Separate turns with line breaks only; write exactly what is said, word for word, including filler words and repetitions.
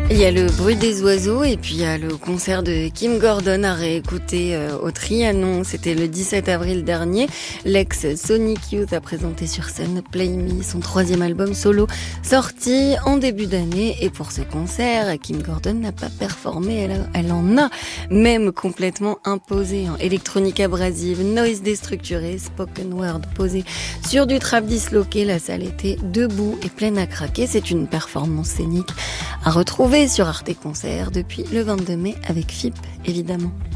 Il y a le bruit des oiseaux et puis il y a le concert de Kim Gordon à réécouter euh, au Trianon. C'était le dix-sept avril dernier. L'ex Sonic Youth a présenté sur scène Play Me, son troisième album solo sorti en début d'année. Et pour ce concert, Kim Gordon n'a pas performé, elle, a, elle en a même complètement imposé. Hein. Électronique abrasive, noise déstructuré, spoken word posé sur du trap disloqué. La salle était debout et pleine à craquer. C'est une performance scénique à retrouver sur Arte Concert depuis le vingt-deux mai avec F I P, évidemment.